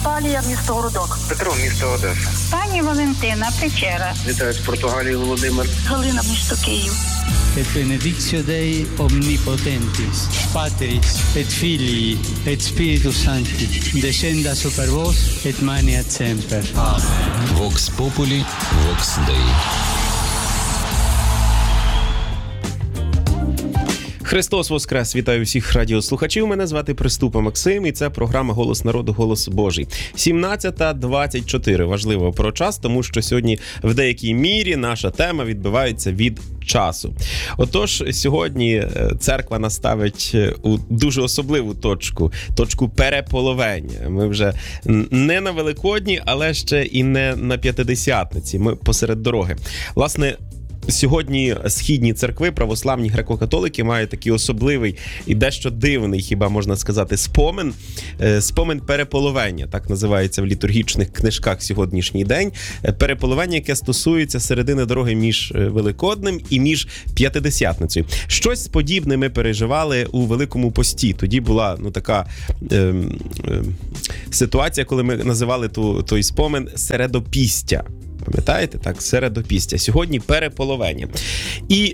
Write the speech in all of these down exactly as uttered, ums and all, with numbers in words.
Наталія, місто Городок. Петро, місто Одеса. Пані Валентина, Печера. Вітаю з Португалії, Володимир. Галина, місто Київ. Et benedictio Dei omnipotentis, Patris et Filii et Spiritus Sancti, descenda super vos et maneat semper. Amen. Vox Populi, Vox Dei. Христос Воскрес! Вітаю всіх радіослухачів. Мене звати Приступа Максим, і це програма «Голос народу. Голос Божий». сімнадцята двадцять чотири. Важливо про час, тому що сьогодні в деякій мірі наша тема відбивається від часу. Отож, сьогодні церква наставить у дуже особливу точку, точку переполовення. Ми вже не на Великодні, але ще і не на П'ятидесятниці. Ми посеред дороги. Власне, сьогодні східні церкви, православні греко-католики, мають такий особливий і дещо дивний, хіба можна сказати, спомин. Спомин переполовення, так називається в літургічних книжках сьогоднішній день. Переполовення, яке стосується середини дороги між Великоднем і між П'ятидесятницею. Щось подібне ми переживали у Великому пості. Тоді була ну така е, е, ситуація, коли ми називали ту, той спомин середопістя. Пам'ятаєте? Так, середопістя. Сьогодні переполовення. І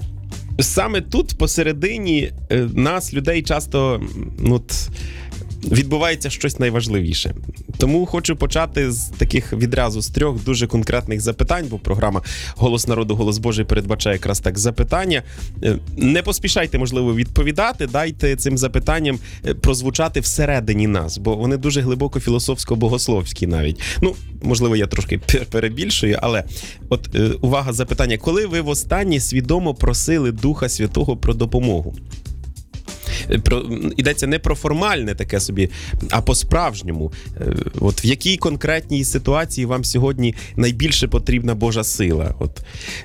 саме тут, посередині, нас, людей, часто ну, відбувається щось найважливіше. Тому хочу почати з таких відразу з трьох дуже конкретних запитань, бо програма «Голос народу. Голос Божий» передбачає якраз так запитання. Не поспішайте, можливо, відповідати, дайте цим запитанням прозвучати всередині нас, бо вони дуже глибоко філософсько-богословські навіть. Ну, можливо, я трошки перебільшую, але от увага, запитання. Коли ви востаннє свідомо просили Духа Святого про допомогу? Про, йдеться не про формальне таке собі, а по-справжньому. От в якій конкретній ситуації вам сьогодні найбільше потрібна Божа сила? От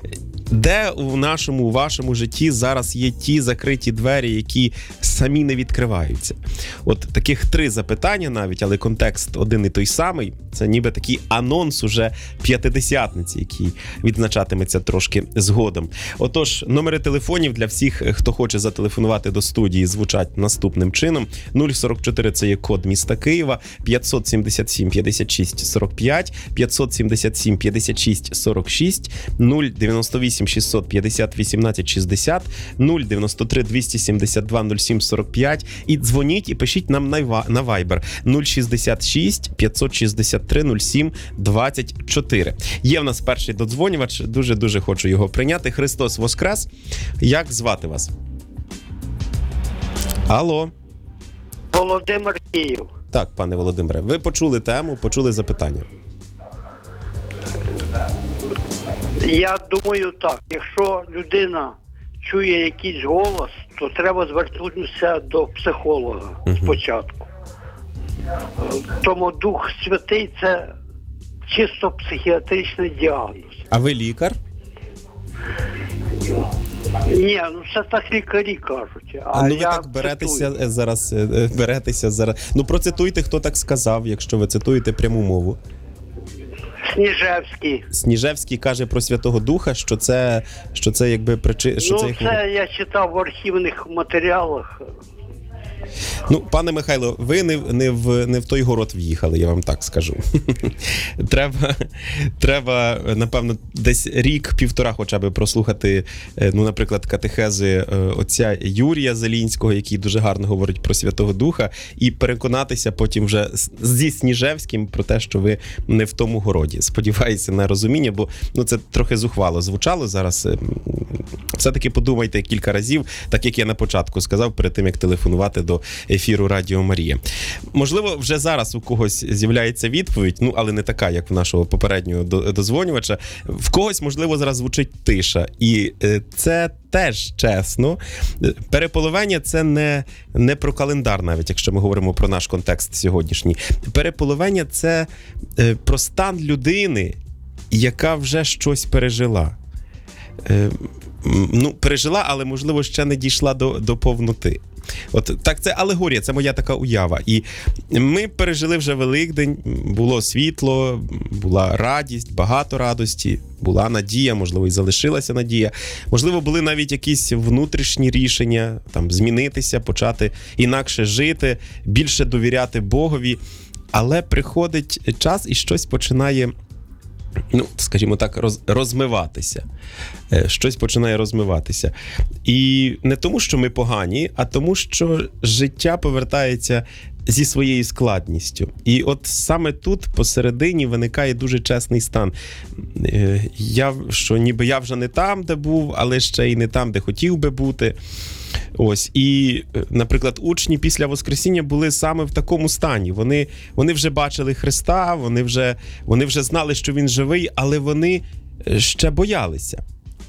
де у нашому, у вашому житті зараз є ті закриті двері, які самі не відкриваються? От таких три запитання навіть, але контекст один і той самий. Це ніби такий анонс уже П'ятидесятниці, який відзначатиметься трошки згодом. Отож, номери телефонів для всіх, хто хоче зателефонувати до студії, звучать наступним чином. нуль сорок чотири – це є код міста Києва, п'ятсот сімдесят сім п'ятдесят шість сорок п'ять, п'ятсот сімдесят сім п'ятдесят шість сорок шість, нуль дев'яносто вісім шістсот п'ятдесят вісімнадцять шістдесят, нуль дев'яносто три двісті сімдесят два нуль сім сорок п'ять. І дзвоніть і пишіть нам на Viber нуль шістдесят шість п'ятсот шістдесят три нуль сім двадцять чотири. Є в нас перший додзвонювач, дуже-дуже хочу його прийняти. Христос Воскрес! Як звати вас? Алло. Володимир, Київ. Так, пане Володимире, ви почули тему, почули запитання. Я думаю так, якщо людина чує якийсь голос, то треба звернутися до психолога угу. спочатку. Тому Дух Святий – це чисто психіатричний діагноз. А ви лікар? Ні, ну це так лікарі кажуть. А, а ну ви я так беретеся цитую. зараз, беретеся зараз. Ну процитуйте, хто так сказав, якщо ви цитуєте пряму мову. Сніжевський. Сніжевський каже про Святого Духа, що це, що це якби причина... Ну це, це я читав в архівних матеріалах. Ну, пане Михайло, ви не, не, в, не в той город в'їхали, я вам так скажу. треба, треба, напевно, десь рік-півтора хоча б прослухати, ну, наприклад, катехези отця Юрія Зелінського, який дуже гарно говорить про Святого Духа, і переконатися потім вже зі Сніжевським про те, що ви не в тому городі. Сподіваюся на розуміння, бо ну, це трохи зухвало звучало зараз. Все-таки подумайте кілька разів, так як я на початку сказав, перед тим, як телефонувати до ефіру Радіо Марія. Можливо, вже зараз у когось з'являється відповідь, ну, але не така, як в нашого попереднього дозвонювача. В когось, можливо, зараз звучить тиша. І це теж чесно. Переполовення – це не, не про календар навіть, якщо ми говоримо про наш контекст сьогоднішній. Переполовення – це про стан людини, яка вже щось пережила. Ну, пережила, але, можливо, ще не дійшла до, до повноти. От так, це алегорія, це моя така уява. І ми пережили вже Великдень, було світло, була радість, багато радості, була надія, можливо, і залишилася надія. Можливо, були навіть якісь внутрішні рішення, там, змінитися, почати інакше жити, більше довіряти Богові. але приходить час і щось починає, ну, скажімо так, роз, розмиватися. Щось починає розмиватися. І не тому, що ми погані, а тому, що життя повертається зі своєю складністю. І от саме тут посередині виникає дуже чесний стан. Я, що ніби я вже не там, де був, але ще й не там, де хотів би бути. Ось. І, наприклад, учні після Воскресіння були саме в такому стані. Вони, вони вже бачили Христа, вони вже, вони вже знали, що Він живий, але вони ще боялися.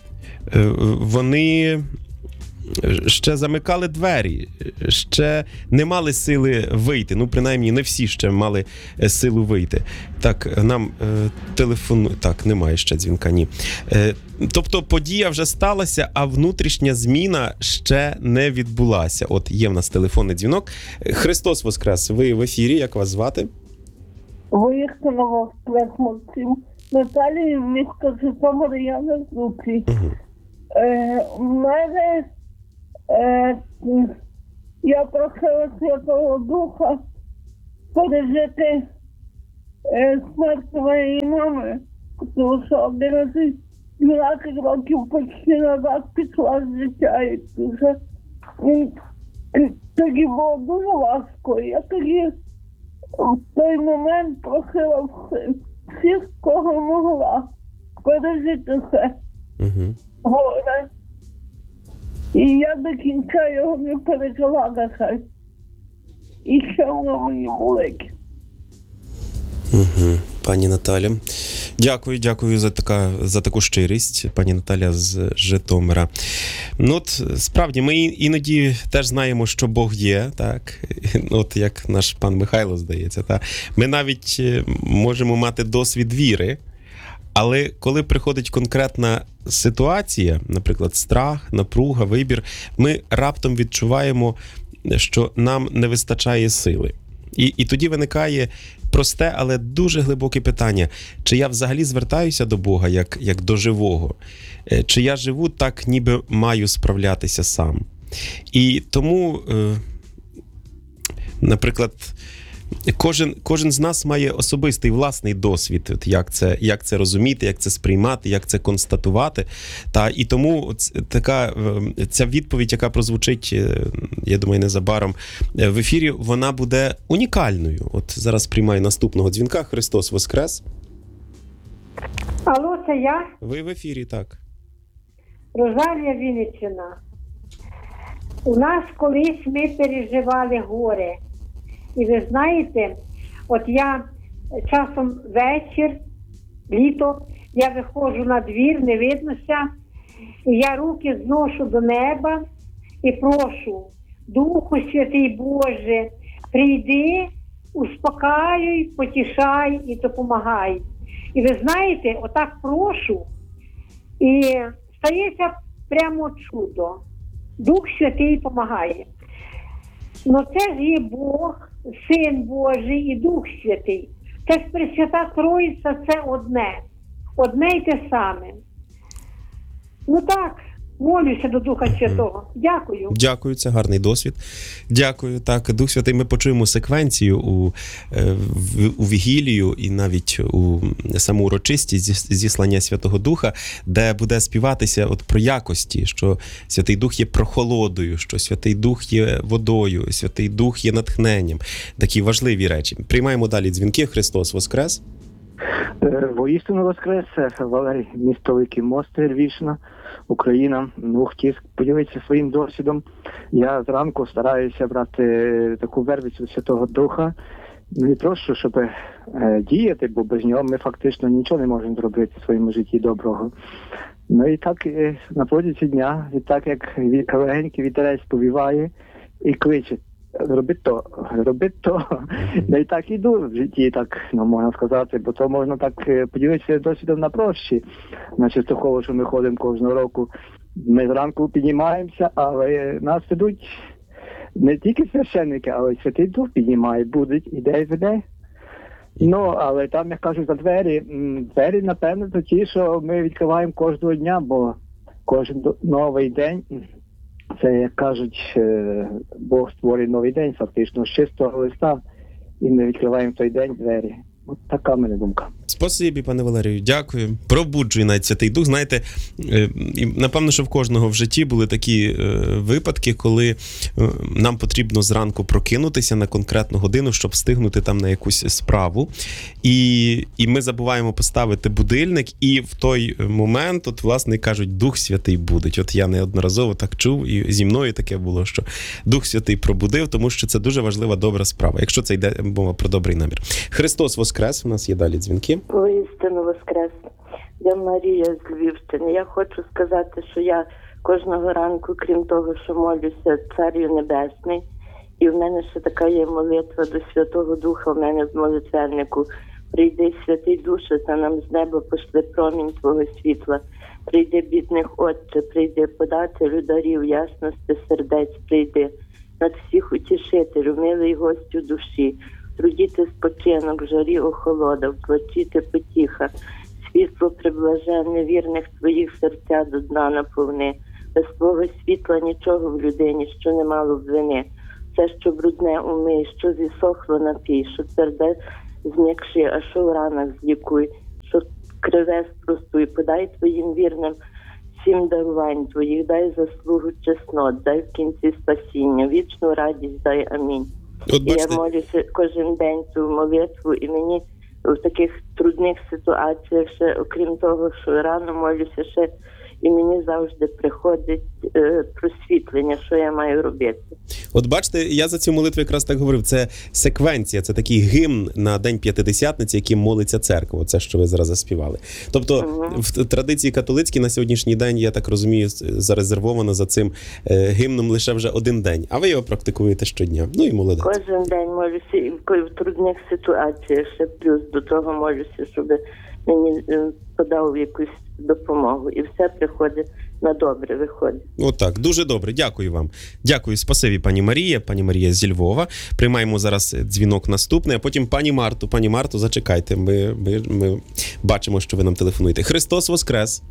Вони ще замикали двері, ще не мали сили вийти. Ну, принаймні, не всі ще мали силу вийти. Так, нам е, телефон... Так, немає ще дзвінка, ні. Е, тобто, подія вже сталася, а внутрішня зміна ще не відбулася. От є в нас телефонний дзвінок. Христос Воскрес, ви в ефірі, як вас звати? Воістину Воскрес, Максим. Наталії, місто Житомир, я на звуці. Угу. Е, у мене Е, я просила Святого Духа пережити е, смерть моєї мами, тому що одинадцять дванадцять років почти назад пішла з життя. І дуже, і, тоді було дуже важко. Я тоді в той момент просила всіх, кого могла, пережити це горе. І я до кінця його не пережила, на жаль. І ще воно мені болить. Угу. Пані Наталя. Дякую, дякую за, така, за таку щирість, пані Наталя з Житомира. Ну, от, справді, ми іноді теж знаємо, що Бог є, так? От як наш пан Михайло, здається, так? Ми навіть можемо мати досвід віри, але коли приходить конкретна ситуація, наприклад, страх, напруга, вибір, ми раптом відчуваємо, що нам не вистачає сили. І, і тоді виникає просте, але дуже глибоке питання, чи я взагалі звертаюся до Бога як, як до живого, чи я живу так, ніби маю справлятися сам. І тому, наприклад, Кожен, кожен з нас має особистий власний досвід, от як це, як це розуміти, як це сприймати, як це констатувати. Та, і тому така, ця відповідь, яка прозвучить, я думаю, незабаром в ефірі, вона буде унікальною. От зараз приймаю наступного дзвінка. Христос Воскрес. Алло, це я? Ви в ефірі, так. Розалія, Вінниччина. У нас колись ми переживали горе. І ви знаєте, от я часом вечір, літо, я виходжу на двір, не виднося, і я руки зношу до неба і прошу, Духу Святий Боже, прийди, успокаюй, потішай і допомагай. І ви знаєте, отак прошу, і стається прямо чудо. Дух Святий допомагає. Ну це ж є Бог, Син Божий і Дух Святий. Це ж Пресвята Троїця, це одне. Одне й те саме. Ну так, молюся до Духа Святого. Дякую. Дякую, це гарний досвід. Дякую. Так, Дух Святий, ми почуємо секвенцію у, в, у Вігілію і навіть у саму урочистість зіслання Святого Духа, де буде співатися от про якості, що Святий Дух є прохолодою, що Святий Дух є водою, Святий Дух є натхненням. Такі важливі речі. Приймаємо далі дзвінки. Христос Воскрес. Воістину Воскрес, Валерій, місто Великий Мост, Львівщина, Україна. Ну, хотів поділитися своїм досвідом. Я зранку стараюся брати таку вервицю Святого Духа. Ну і прошу, щоб е, діяти, бо без нього ми фактично нічого не можемо зробити в своєму житті доброго. Ну і так е, на протязі дня, і так як легенький вітерець повіває і кличе: роби то, роби то. Да і так іду в житті, так, ну, можна сказати, бо то можна так поділитися досвідом на прощі. На Чистохову, що ми ходимо кожного року. Ми зранку піднімаємося, але нас ведуть не тільки священники, але й Святий Дух піднімає, будуть, іде і веде. Ну, але там, як кажуть, за двері, двері, напевно, то ті, що ми відкриваємо кожного дня, бо кожен новий день, це, як кажуть, Бог створює новий день, фактично, з чистого листа. і ми відкриваємо в той день двері. От така в мене думка. Спасибі, пане Валерію, дякую. Пробуджує навіть Святий Дух. Знаєте, і напевно, що в кожного в житті були такі випадки, коли нам потрібно зранку прокинутися на конкретну годину, щоб встигнути там на якусь справу. І, і ми забуваємо поставити будильник, і в той момент, от, власне, кажуть, Дух Святий будить. От я неодноразово так чув, і зі мною таке було, що Дух Святий пробудив, тому що це дуже важлива, добра справа, якщо це йде мова про добрий намір. Христос воскрес, у нас є далі дзвінки. Воістину воскрес. Я Марія з Львівщини. Я хочу сказати, що я кожного ранку, крім того, що молюся Царю Небесний, і в мене ще така є молитва до Святого Духа в мене в молитвеннику. Прийди, Святий Душе, та нам з неба пошли промінь Твого світла. Прийди, бідних Отче, прийди, подателю дарів, ясності сердець, прийди. Над всіх утішителю, милий гостю душі. Трудіти спочинок, в жарі охолода, вплачіти потіха, світло приблаженне, вірних твоїх серця до дна наповни. Без твого світла нічого в людині, що не мало б вини. Все, що брудне умий, що зісохло напій, що тверде зм'якши, а що в ранах злікуй, що криве спростуй, подай твоїм вірним всім дарувань твоїх, дай заслугу чеснот, дай в кінці спасіння, вічну радість дай, амінь. От і я молюся кожен день цю молитву, і мені в таких трудних ситуаціях, ще, окрім того, що рано молюся, ще і мені завжди приходить е, просвітлення, що я маю робити. От бачите, я за цю молитву якраз так говорив, це секвенція, це такий гімн на День П'ятидесятниці, яким молиться церква, це, що ви зараз заспівали. Тобто угу. в традиції католицькій на сьогоднішній день, я так розумію, зарезервовано за цим е, гімном лише вже один день, а ви його практикуєте щодня. Ну і молодець. Кожен день молюся, і в трудних ситуаціях ще плюс до того молюся, щоб мені е, подав якусь допомогу, і все приходить на добре, виходить. Отак, дуже добре, дякую вам. Дякую, спасибі, пані Марія, пані Марія зі Львова. Приймаємо зараз дзвінок наступний, а потім пані Марту. Пані Марту, зачекайте, ми, ми, ми бачимо, що ви нам телефонуєте. Христос воскрес!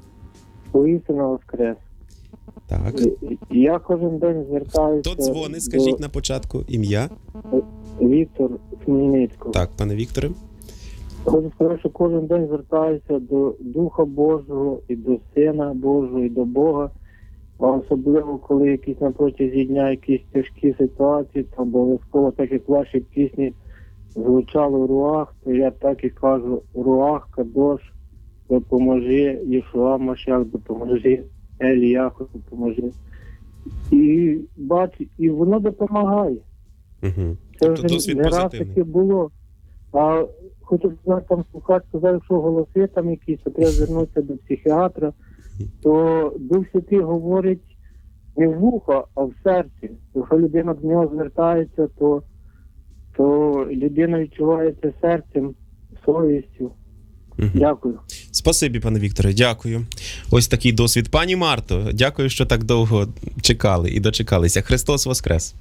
Воістину воскрес! Так. Я кожен день звертаюся... Хто дзвонить, скажіть до... на початку ім'я. Віктор з Хмельницького. Так, пане Вікторе. Хочу сказати, що кожен день звертаюся до Духа Божого і до Сина Божого і до Бога. А особливо, коли якісь на протязі дня якісь тяжкі ситуації, то обов'язково, так як в вашій пісні звучало руах, то я так і кажу: руах, кадош, допоможи, Єшуа Машах, допоможи, Еліяху, допоможи. І бачу, і воно допомагає. Угу. Це тобто вже не раз таке було. А хочу сказати, там слухач сказав, якщо голоси там якісь, то треба звернутися до психіатра, то Дух Святий говорить не в вухо, а в серці. Якщо людина до нього звертається, то, то людина відчуває це серцем, совістю. Угу. Дякую. Спасибі, пане Вікторе, дякую. Ось такий досвід. Пані Марто, дякую, що так довго чекали і дочекалися. Христос воскрес!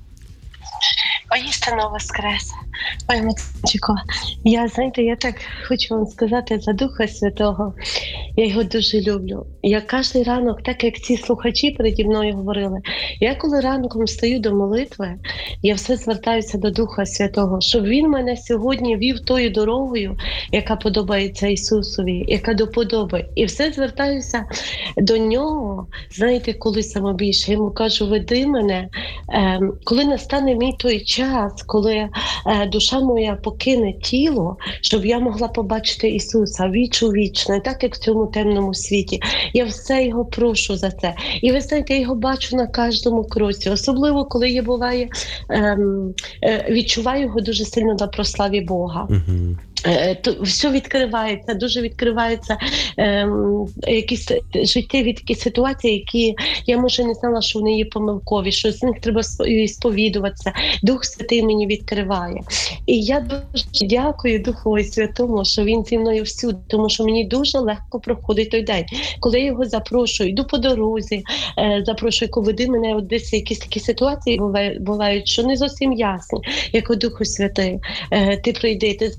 Воістину воскрес. Ой, Матвійчику, я, знаєте, я так хочу вам сказати за Духа Святого. Я його дуже люблю. Я кожен ранок, так як ці слухачі переді мною говорили, я коли ранком стою до молитви, я все звертаюся до Духа Святого, щоб він мене сьогодні вів тою дорогою, яка подобається Ісусові, яка до подоби. І все звертаюся до нього, знаєте, коли самобільше. Я йому кажу: веди мене, ем, коли настане мій той час, коли е, душа моя покине тіло, щоб я могла побачити Ісуса віч у віч, не так, як в цьому темному світі. Я все його прошу за це. І ви знаєте, я його бачу на кожному кроці. Особливо, коли я буває, ем, е, відчуваю його дуже сильно на прославі Бога. Uh-huh. То все відкривається, дуже відкриваються ем, якісь життєві такі ситуації, які я, може, не знала, що вони є помилкові, що з них треба сповідуватися. Дух Святий мені відкриває. І я дуже дякую Духу Святому, що він зі мною всюди, тому що мені дуже легко проходить той день. Коли я його запрошую, йду по дорозі, е, запрошую, веди мене, от десь якісь такі ситуації бувають, бувають, що не зовсім ясні, як у Духу Святий. Е, ти прийди, ти зараз зі мною.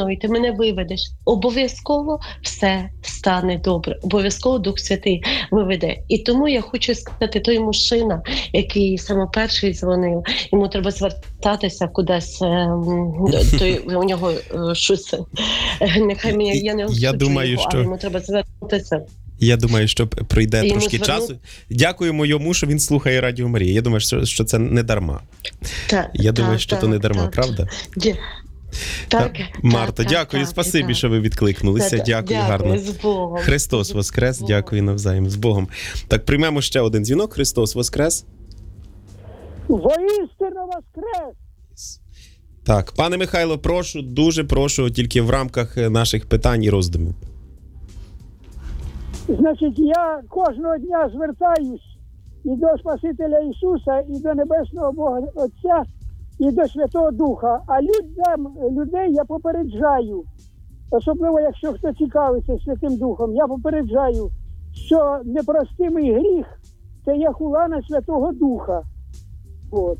мною, ти мене виведеш. Обов'язково все стане добре. Обов'язково Дух Святий виведе. І тому я хочу сказати, той мужчина, який саме перший дзвонив, йому треба звертатися кудись, той, у нього щось, нехай мені, я не я думаю, його, що... але йому треба звертатися. Я думаю, що пройде Йому трошки зверну... часу. Дякуємо йому, що він слухає Радіо Марія. Я думаю, що, що це не дарма. Так, Я так, думаю, що так, то не дарма, так. правда? Дя... Так, Марто, так, дякую, так, спасибі, так. що ви відкликнулися. Так, дякую, дякую, гарно. з Богом. Христос воскрес, дякую навзаєм, з Богом. Так, приймемо ще один дзвінок. Христос воскрес. Воістину воскрес! Так, пане Михайло, прошу, дуже прошу, тільки в рамках наших питань і роздумів. Значить, я кожного дня звертаюсь і до Спасителя Ісуса, і до Небесного Бога Отця, і до Святого Духа. А людям, людей я попереджаю, особливо якщо хто цікавиться Святим Духом, я попереджаю, що непростимий гріх – це є хула на Святого Духа. От.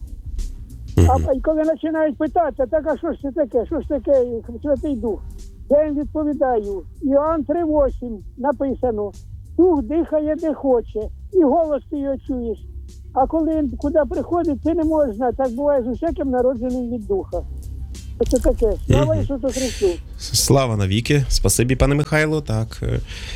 А коли починають питати, так а що ж це таке, що ж таке Святий Дух? Я їм відповідаю, Іоанн три вісім написано, дух дихає де хоче, і голос ти його чуєш. А коли він куди приходить, ти не можеш знати, так буває з усяким народженим від духа. Це таке. Слава Ісусу Христу! Слава навіки, спасибі, пане Михайло, так.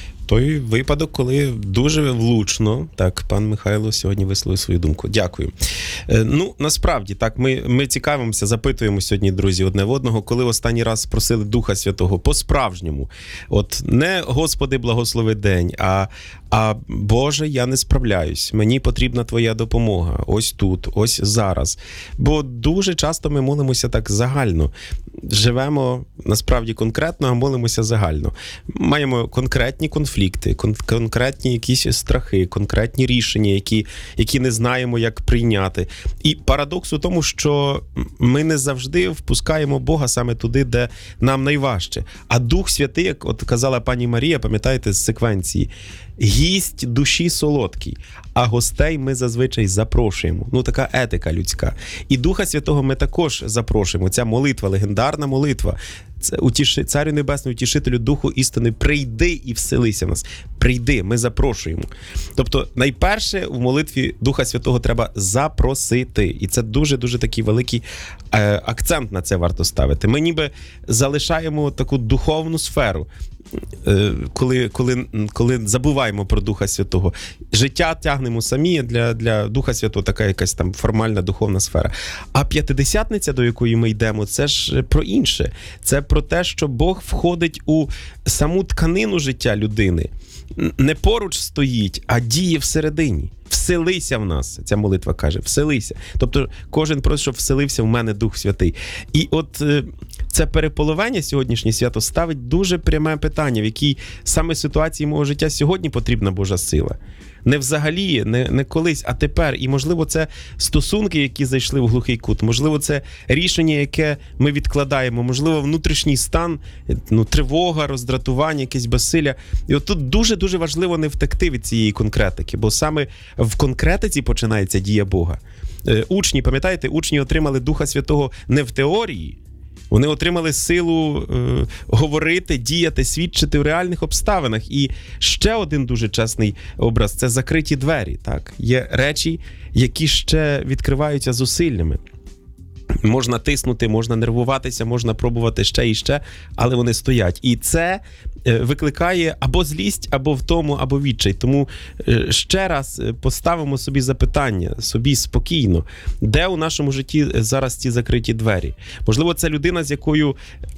Той випадок, коли дуже влучно, так, пан Михайло сьогодні висловив свою думку. Дякую. Е, ну, насправді, так, ми, ми цікавимося, запитуємо сьогодні, друзі, одне в одного, коли останній раз просили Духа Святого по-справжньому. От не «Господи, благослови день», а, а «Боже, я не справляюсь, мені потрібна Твоя допомога, ось тут, ось зараз». Бо дуже часто ми молимося так загально. Живемо, насправді, конкретно, а молимося загально. Маємо конкретні конфлікти, кон- конкретні якісь страхи, конкретні рішення, які, які не знаємо, як прийняти. І парадокс у тому, що ми не завжди впускаємо Бога саме туди, де нам найважче. А Дух Святий, як от казала пані Марія, пам'ятаєте, з секвенції, гість душі солодкий, а гостей ми зазвичай запрошуємо. Ну, така етика людська. І Духа Святого ми також запрошуємо. Ця молитва, легендарна молитва. Це утіши, Царю Небесний, утішителю Духу істини, прийди і вселися в нас. Прийди, ми запрошуємо. Тобто, найперше в молитві Духа Святого треба запросити. І це дуже-дуже такий великий е, акцент на це варто ставити. Ми ніби залишаємо таку духовну сферу, е, коли, коли, коли забуваємо про Духа Святого. Життя тягнемо самі, для, для Духа Святого така якась там формальна духовна сфера. А п'ятидесятниця, до якої ми йдемо, це ж про інше. Це про те, що Бог входить у саму тканину життя людини. Не поруч стоїть, а діє всередині. Вселися в нас, ця молитва каже, вселися. Тобто кожен просить, щоб вселився в мене Дух Святий. І от е, це переполовення сьогоднішнє свято ставить дуже пряме питання, в якій саме ситуації мого життя сьогодні потрібна Божа сила. Не взагалі, не, не колись, а тепер. І, можливо, це стосунки, які зайшли в глухий кут. Можливо, це рішення, яке ми відкладаємо. Можливо, внутрішній стан, ну, тривога, роздратування, якесь безсилля. І от тут дуже-дуже важливо не втекти від цієї конкретики, бо саме в конкретиці починається дія Бога. Е, учні, пам'ятаєте, учні отримали Духа Святого не в теорії, вони отримали силу е, говорити, діяти, свідчити в реальних обставинах. І ще один дуже чесний образ – це закриті двері. Так? Є речі, які ще відкриваються зусиллями. Можна тиснути, можна нервуватися, можна пробувати ще і ще, але вони стоять. І це викликає або злість, або втому, або відчай. Тому ще раз поставимо собі запитання, собі спокійно, де у нашому житті зараз ці закриті двері? Можливо, це людина, з якою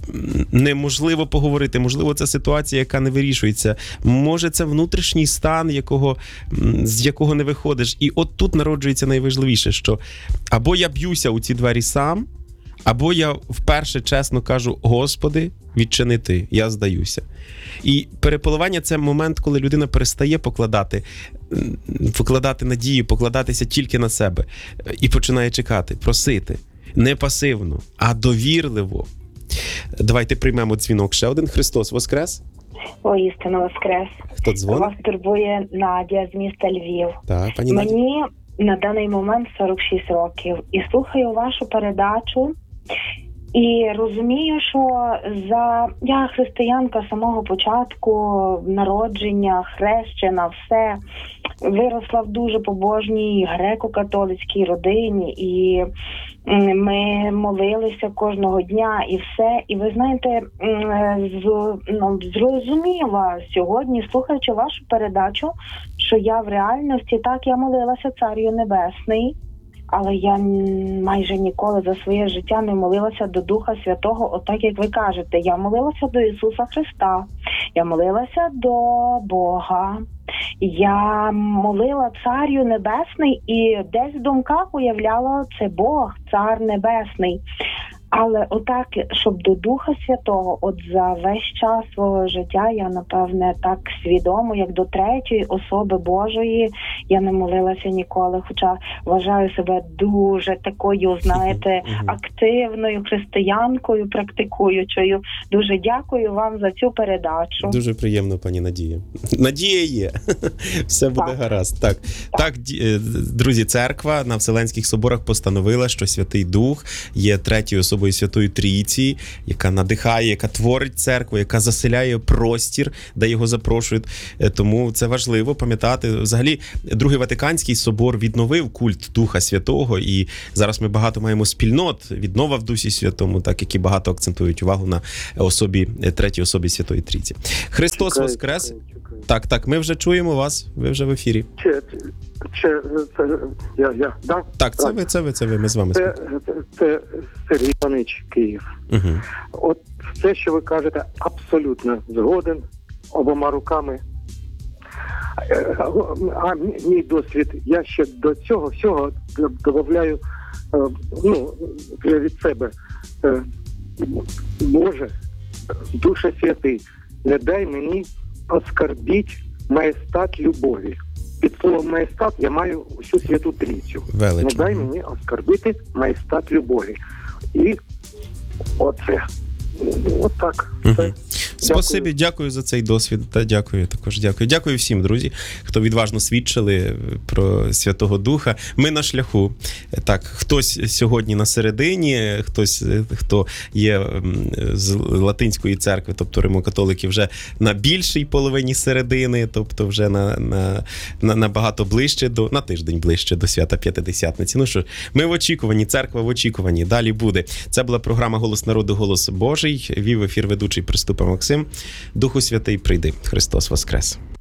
неможливо поговорити, можливо, це ситуація, яка не вирішується, може це внутрішній стан, якого, з якого не виходиш. І от тут народжується найважливіше, що або я б'юся у ці двері сам, або я вперше чесно кажу: Господи, відчини ти, я здаюся. І переполивання – це момент, коли людина перестає покладати, покладати надію, покладатися тільки на себе і починає чекати, просити. Не пасивно, а довірливо. Давайте приймемо дзвінок ще один. Христос воскрес. Воістину воскрес. Хто дзвонить? Вас турбує Надя з міста Львів. Так, пані Надя. Мені на даний момент сорок шість років. І слухаю вашу передачу. І розумію, що за я християнка з самого початку, народження, хрещена, все. Виросла в дуже побожній греко-католицькій родині, і ми молилися кожного дня, і все. І ви знаєте, з, ну, зрозуміла сьогодні, слухаючи вашу передачу, що я в реальності, так, я молилася Царю Небесний, але я майже ніколи за своє життя не молилася до Духа Святого, отак, як ви кажете. Я молилася до Ісуса Христа, я молилася до Бога, я молила Царю Небесний, і десь в думках уявляла, це Бог, Цар Небесний. Але отак, щоб до Духа Святого, от за весь час свого життя, я, напевне, так свідомо, як до третьої особи Божої, я не молилася ніколи, хоча вважаю себе дуже такою, знаєте, активною християнкою, практикуючою. Дуже дякую вам за цю передачу. Дуже приємно, пані Надія. Надія є. Все буде так. гаразд. Так. Так. так, друзі, церква на Вселенських соборах постановила, що Святий Дух є третьою особою Святої Трійці, яка надихає, яка творить церкву, яка заселяє простір, де його запрошують. Тому це важливо пам'ятати. Взагалі, Другий Ватиканський собор відновив культ Духа Святого, і зараз ми багато маємо спільнот віднова в Дусі Святому, так, які багато акцентують увагу на особі, третій особі Святої Трійці. Христос чекаю, Воскрес! Чекаю, чекаю. Так, так, ми вже чуємо вас, ви вже в ефірі. Чи, чи, це, я, я, да? Так, це ви, це ви, це ви, ми з вами це, це, це Сергій Панич, Київ. Угу. От все, що ви кажете, абсолютно згоден, обома руками. А мій досвід, я ще до цього всього додаю, ну, від себе. Боже, Душе Святий, не дай мені оскорбіть маєстат любові. Під словом маєстат я маю усю Святу Трійцю. Велично. Не дай мені оскорбити маєстат любові. І оце. От так. Угу. Спасибі, дякую за цей досвід. Та дякую також. Дякую. Дякую всім, друзі, хто відважно свідчили про Святого Духа. Ми на шляху. Так, хтось сьогодні на середині, хтось, хто є з Латинської церкви, тобто римокатолики, вже на більшій половині середини, тобто вже на, на, на набагато ближче до, на тиждень ближче до свята П'ятидесятниці. Ну що, ми в очікуванні, церква в очікуванні. Далі буде. Це була програма «Голос народу, голос Божий». Вів ефір ведучий Приступа Максим. Духу Святий, прийди. Христос Воскрес!